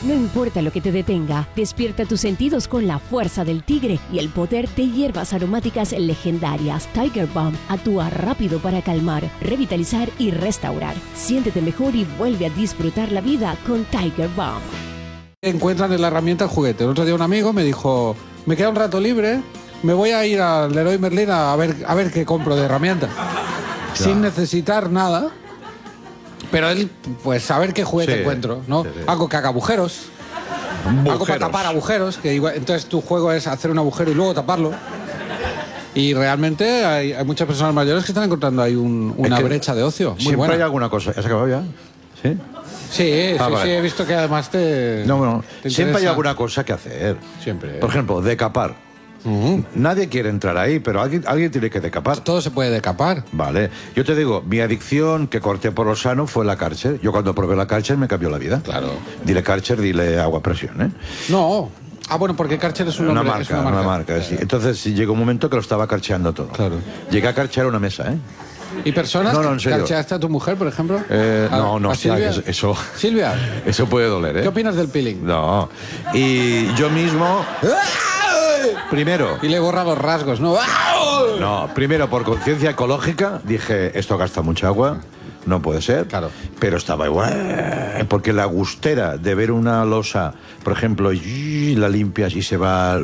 No importa lo que te detenga, despierta tus sentidos con la fuerza del tigre y el poder de hierbas aromáticas legendarias. Tiger Balm actúa rápido para calmar, revitalizar y restaurar. Siéntete mejor y vuelve a disfrutar la vida con Tiger Balm. Encuentran en la herramienta el juguete. El otro día un amigo me dijo, me queda un rato libre, me voy a ir al Leroy Merlin a ver qué compro de herramienta. Sin necesitar nada. Pero él, pues, a ver qué juguete encuentro, ¿no? Algo que haga agujeros. Algo para tapar agujeros. Que igual, entonces tu juego es hacer un agujero y luego taparlo. Y realmente hay muchas personas mayores que están encontrando ahí una brecha de ocio. Muy siempre buena. Hay alguna cosa. ¿Has acabado ya? ¿Sí? Sí, vale. sí, he visto que además te... No, te siempre hay interesa. alguna cosa que hacer. Siempre. Por ejemplo, decapar. Nadie quiere entrar ahí, pero alguien tiene que decapar. Todo se puede decapar. Vale. Yo te digo, mi adicción que corté por lo sano fue la Karcher. Yo cuando probé la Karcher me cambió la vida. Claro. Dile Karcher, dile agua a presión, ¿eh? No. Ah, bueno, porque Karcher es una marca. Sí. Entonces sí, llegó un momento que lo estaba carcheando todo. Claro. Llegué a carchear una mesa, ¿eh? ¿Y personas en serio. carcheaste a tu mujer, por ejemplo? No, Silvia? eso... Silvia, Eso puede doler, ¿eh? ¿qué opinas del peeling? No. Y yo mismo... Primero... Y le borra los rasgos, ¿no? No, primero por conciencia ecológica dije, esto gasta mucha agua, no puede ser. Claro. Pero estaba igual, porque la gustera de ver una losa, por ejemplo, y la limpias y se va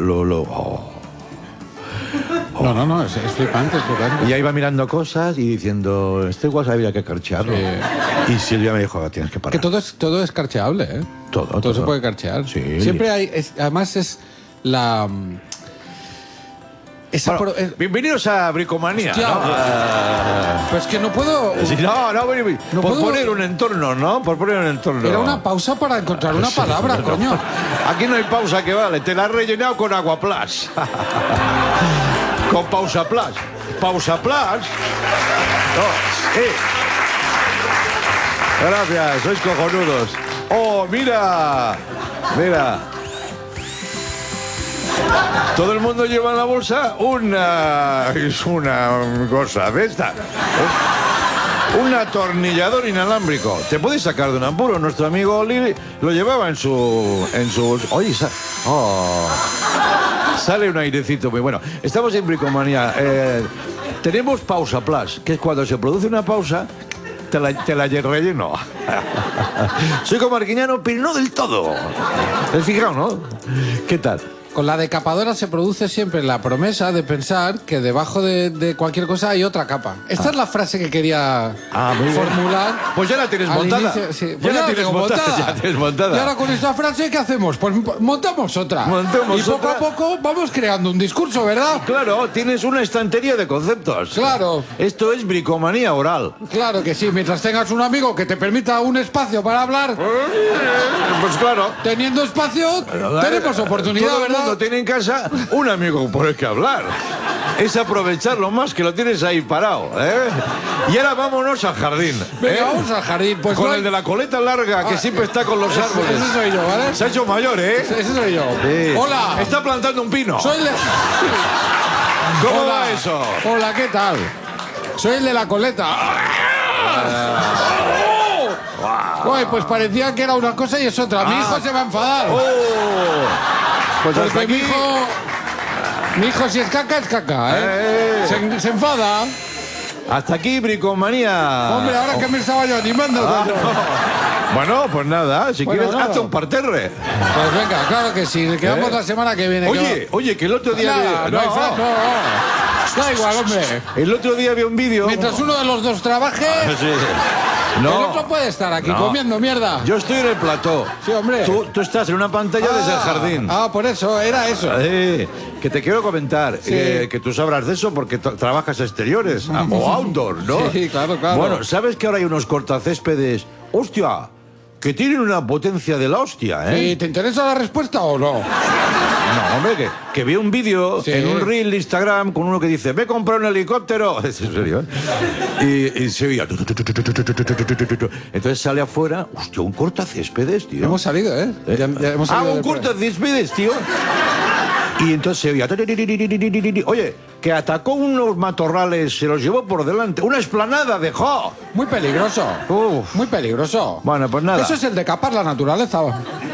No, es flipante, es flipante. Y ahí iba mirando cosas y diciendo, esto igual habría que carchearlo. Sí. Y Silvia me dijo, tienes que parar. Que todo es carcheable, ¿eh? Todo se puede carchear. Sí. Siempre hay... además es la... Bienvenidos a Bricomanía. Hostia, ¿no? pues que no puedo... No, por poner un entorno, ¿no? Por poner un entorno. Era una pausa para encontrar una palabra, coño. Aquí no hay pausa que vale, te la has rellenado con Agua Plus. Con Pausa Plus. Pausa Plus. Gracias, sois cojonudos. Oh, mira. Todo el mundo lleva en la bolsa una cosa de esta. Un atornillador inalámbrico. Te puedes sacar de un apuro. Nuestro amigo Lili lo llevaba en su oye, sale un airecito muy bueno. Estamos en Bricomanía. Tenemos Pausa Plus, que es cuando se produce una pausa, te la relleno. Soy comarquiñano, pero no del todo. ¿Te has fijado, no? ¿Qué tal? Con la decapadora se produce siempre la promesa de pensar que debajo de cualquier cosa hay otra capa. Esta es la frase que quería formular. Pues ya la tienes montada. Sí. Ya la tienes montada. Y ahora con esta frase, ¿qué hacemos? Pues montamos otra. Y poco a poco vamos creando un discurso, ¿verdad? Claro, tienes una estantería de conceptos. Claro. Esto es bricomanía oral. Claro que sí, mientras tengas un amigo que te permita un espacio para hablar. Pues claro. Teniendo espacio, tenemos oportunidad, todo ¿verdad? El mundo tiene en casa un amigo por el que hablar. Es aprovecharlo más, que lo tienes ahí parado, ¿eh? Y ahora vámonos al jardín. Venga, vamos al jardín. Pues con el de la coleta larga, que siempre está con los árboles. Ese soy yo, ¿vale? Se ha hecho mayor, ¿eh? Ese soy yo. Sí. Hola. Está plantando un pino. Soy el... ¿Cómo va eso? Hola, ¿qué tal? Soy el de la coleta. Uy, pues parecía que era una cosa y es otra. Mi hijo se va a enfadar. Pues hasta porque aquí. mi hijo si es caca, ¿eh? Se enfada. Hasta aquí, bricomanía. Hombre, ahora que me estaba yo animando. No. Bueno, pues nada, si quieres, nada. hazte un parterre. Pues venga, claro que sí. Quedamos la semana que viene. Oye, que el otro día... Nada, no. Da igual, hombre. El otro día vi un vídeo... Mientras uno de los dos trabaje... Sí. El otro puede estar aquí comiendo mierda. Yo estoy en el plató. Sí, hombre. Tú estás en una pantalla desde el jardín. Por eso, era eso. Que te quiero comentar, que tú sabrás de eso porque trabajas exteriores o outdoor, ¿no? Sí, claro. Bueno, ¿sabes que ahora hay unos cortacéspedes? ¡Hostia! Que tienen una potencia de la hostia, ¿eh? ¿Y te interesa la respuesta o no? No, hombre, que vi un vídeo en un reel de Instagram con uno que dice, ve a comprar un helicóptero. Es en serio, ¿eh? Y se oía. Entonces sale afuera, hostia, un cortacéspedes, tío. Hemos salido, ¿eh? Ya hemos salido un cortacéspedes, tío. Y entonces se oía. Oye, que atacó unos matorrales, se los llevó por delante. Una explanada dejó. Muy peligroso. Uf. Muy peligroso. Bueno, pues nada. Eso es el decapar la naturaleza.